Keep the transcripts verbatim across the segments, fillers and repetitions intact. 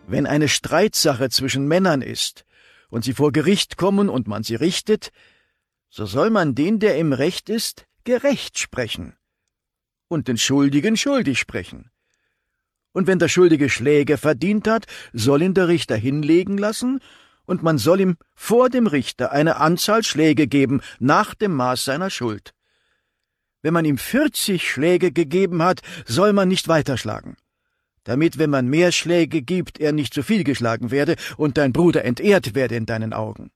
Wenn eine Streitsache zwischen Männern ist und sie vor Gericht kommen und man sie richtet, so soll man den, der im Recht ist, gerecht sprechen und den Schuldigen schuldig sprechen. Und wenn der Schuldige Schläge verdient hat, soll ihn der Richter hinlegen lassen, und man soll ihm vor dem Richter eine Anzahl Schläge geben, nach dem Maß seiner Schuld. Wenn man ihm vierzig Schläge gegeben hat, soll man nicht weiterschlagen, damit, wenn man mehr Schläge gibt, er nicht zu viel geschlagen werde und dein Bruder entehrt werde in deinen Augen.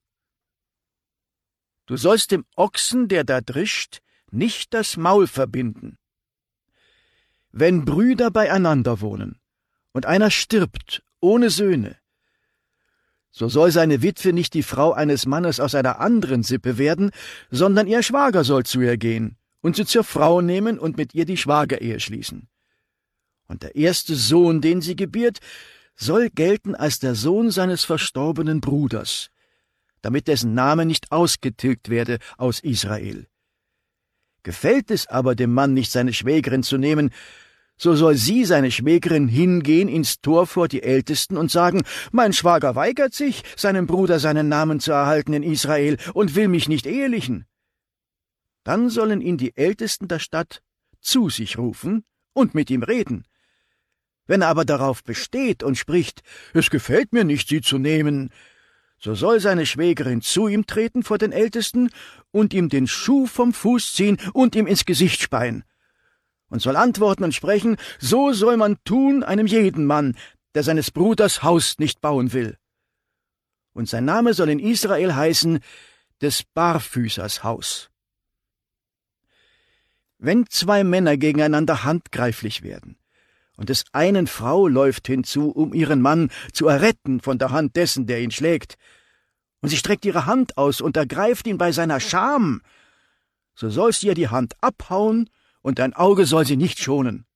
Du sollst dem Ochsen, der da drischt, nicht das Maul verbinden. Wenn Brüder beieinander wohnen und einer stirbt ohne Söhne, so soll seine Witwe nicht die Frau eines Mannes aus einer anderen Sippe werden, sondern ihr Schwager soll zu ihr gehen und sie zur Frau nehmen und mit ihr die Schwagerehe schließen. Und der erste Sohn, den sie gebiert, soll gelten als der Sohn seines verstorbenen Bruders, damit dessen Name nicht ausgetilgt werde aus Israel. Gefällt es aber dem Mann nicht, seine Schwägerin zu nehmen, so soll sie, seine Schwägerin, hingehen ins Tor vor die Ältesten und sagen, mein Schwager weigert sich, seinem Bruder seinen Namen zu erhalten in Israel und will mich nicht ehelichen. Dann sollen ihn die Ältesten der Stadt zu sich rufen und mit ihm reden. Wenn er aber darauf besteht und spricht, es gefällt mir nicht, sie zu nehmen, so soll seine Schwägerin zu ihm treten vor den Ältesten und ihm den Schuh vom Fuß ziehen und ihm ins Gesicht speien und soll antworten und sprechen, so soll man tun einem jeden Mann, der seines Bruders Haus nicht bauen will. Und sein Name soll in Israel heißen, des Barfüßers Haus. Wenn zwei Männer gegeneinander handgreiflich werden, und des einen Frau läuft hinzu, um ihren Mann zu erretten von der Hand dessen, der ihn schlägt, und sie streckt ihre Hand aus und ergreift ihn bei seiner Scham, so soll sie ihr die Hand abhauen, und ein Auge soll sie nicht schonen.